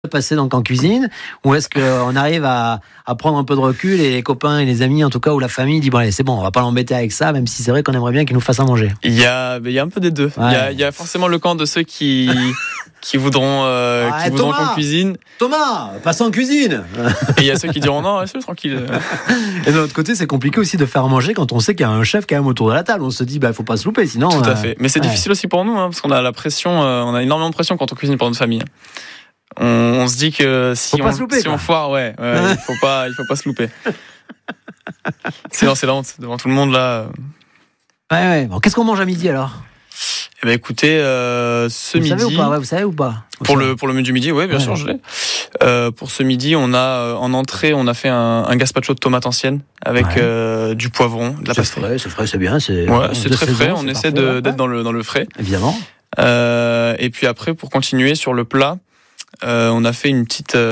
passer donc en cuisine, ou est-ce qu'on arrive à prendre un peu de recul et les copains et les amis en tout cas ou la famille dit bon allez c'est bon on va pas l'embêter avec ça même si c'est vrai qu'on aimerait bien qu'il nous fasse à manger. Il y a un peu des deux. Ouais. Il y a forcément le camp de ceux qui voudront qu'on cuisine. Thomas, passe en cuisine. Et il y a ceux qui diront non, reste tranquille. Et de l'autre côté, c'est compliqué aussi de faire manger quand on sait qu'il y a un chef quand même autour de la table. On se dit faut pas se louper sinon. Tout à fait. Mais c'est difficile aussi pour nous parce qu'on a la pression, on a énormément de pression quand on cuisine pour notre famille. On se dit que si on foire, il faut pas se louper. Sinon c'est la honte devant tout le monde là. Ouais. Bon, qu'est-ce qu'on mange à midi alors ? Eh ben écoutez, midi. Vous savez ou pas ? Pour le menu du midi, bien sûr, je l'ai. Pour ce midi, on a en entrée, on a fait un gazpacho de tomates anciennes avec du poivron, de la pastèque. C'est frais, c'est bien. C'est très frais. On essaie d'être dans le frais. Évidemment. Et puis après, pour continuer sur le plat, on a fait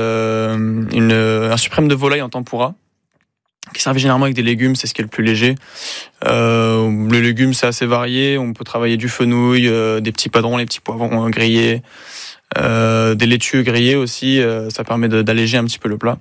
un suprême de volaille en tempura, qui servait généralement avec des légumes, c'est ce qui est le plus léger. Les légumes, c'est assez varié. On peut travailler du fenouil, des petits padrons, les petits poivrons grillés, des laitues grillées aussi. Ça permet d'alléger un petit peu le plat.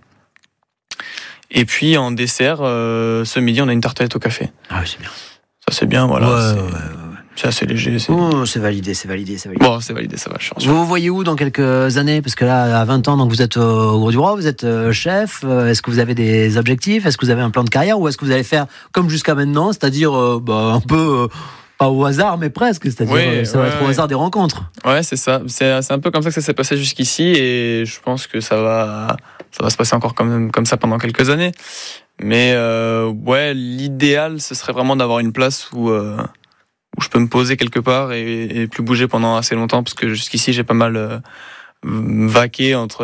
Et puis en dessert, ce midi, on a une tartelette au café. Ah oui, c'est bien. Ça, c'est bien, voilà. C'est assez léger. C'est validé. Bon, c'est validé, ça va. Vous vous voyez où dans quelques années ? Parce que là, à 20 ans, donc vous êtes au Gros du Roi, vous êtes chef. Est-ce que vous avez des objectifs ? Est-ce que vous avez un plan de carrière ? Ou est-ce que vous allez faire comme jusqu'à maintenant, c'est-à-dire un peu, pas au hasard, mais presque, c'est-à-dire ça va être au hasard des rencontres. Ouais, c'est ça. C'est un peu comme ça que ça s'est passé jusqu'ici et je pense que ça va se passer encore comme ça pendant quelques années. Mais l'idéal, ce serait vraiment d'avoir une place où je peux me poser quelque part et plus bouger pendant assez longtemps, parce que jusqu'ici j'ai pas mal vaqué entre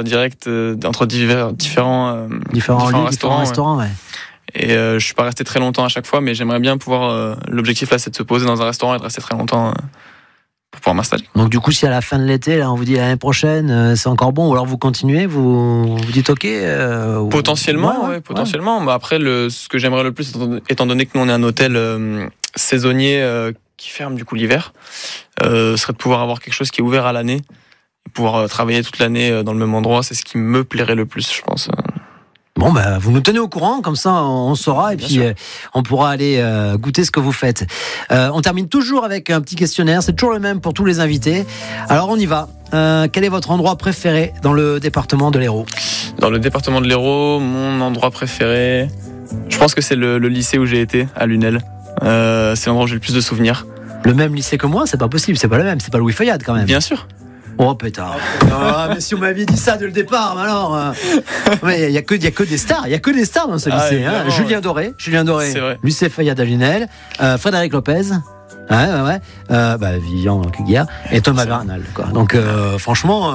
différents restaurants. Ouais. Et je suis pas resté très longtemps à chaque fois, mais j'aimerais bien pouvoir. L'objectif là, c'est de se poser dans un restaurant et de rester très longtemps pour pouvoir m'installer. Donc du coup, si à la fin de l'été, là, on vous dit l'année prochaine, c'est encore bon, ou alors vous continuez, vous dites ok. Potentiellement, potentiellement. Mais après, ce que j'aimerais le plus, étant donné que nous on est un hôtel saisonnier qui ferme du coup l'hiver, serait de pouvoir avoir quelque chose qui est ouvert à l'année, pouvoir travailler toute l'année dans le même endroit. C'est ce qui me plairait le plus, je pense. Bon, vous nous tenez au courant, comme ça on saura et puis on pourra aller goûter ce que vous faites. On termine toujours avec un petit questionnaire, c'est toujours le même pour tous les invités. Alors on y va. Quel est votre endroit préféré dans le département de l'Hérault ? Dans le département de l'Hérault, mon endroit préféré, je pense que c'est le lycée où j'ai été, à Lunel. C'est l'endroit où j'ai le plus de souvenirs. Le même lycée que moi ? C'est pas possible, c'est pas le même, c'est pas Louis Feuillade quand même. Bien sûr. Oh pétard. Mais si on m'avait dit ça dès le départ, alors. Il y a que des stars, dans ce lycée. Julien Doré, c'est vrai. Lucé Feuillade à Lunel, Frédéric Lopez. Ouais. Vivian Cuguière et Thomas Bernal, quoi. Donc, franchement,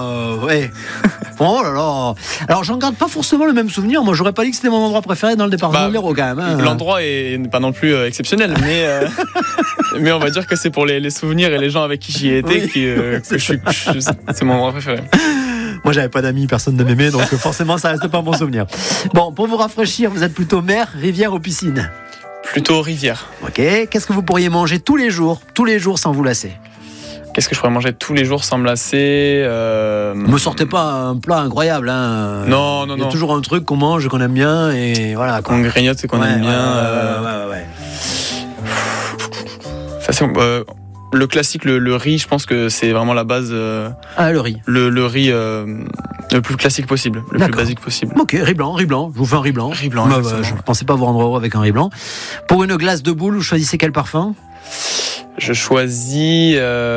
Bon, là là. Alors, j'en garde pas forcément le même souvenir. Moi, j'aurais pas dit que c'était mon endroit préféré dans le département de l'Hérault, quand même. L'endroit est pas non plus exceptionnel, mais on va dire que c'est pour les souvenirs et les gens avec qui j'y ai été que c'est mon endroit préféré. Moi, j'avais pas d'amis, personne ne m'aimait, donc forcément, ça reste pas un bon souvenir. Bon, pour vous rafraîchir, vous êtes plutôt mer, rivière ou piscine ? Plutôt rivière. Ok. Qu'est-ce que vous pourriez manger tous les jours sans vous lasser ? Qu'est-ce que je pourrais manger tous les jours sans me lasser ? Me sortez pas un plat incroyable, hein. Non. Il y a toujours un truc qu'on mange, qu'on aime bien, et voilà. Qu'on grignote et qu'on aime bien. Ouais. Ça, c'est le classique, le riz. Je pense que c'est vraiment la base. Le riz. Le riz le plus classique possible, le plus basique possible. Ok, riz blanc. Je vous fais un riz blanc. Riz blanc. Je pensais pas vous rendre heureux avec un riz blanc. Pour une glace de boule, vous choisissez quel parfum ? Je choisis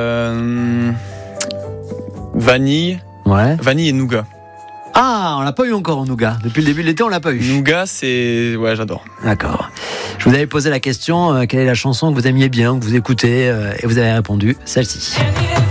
vanille. Ouais. Vanille et nougat. Ah, on l'a pas eu encore en nougat. Depuis le début de l'été, on l'a pas eu. Nougat, j'adore. D'accord. Je vous avais posé la question, quelle est la chanson que vous aimiez bien, que vous écoutez, et vous avez répondu celle-ci.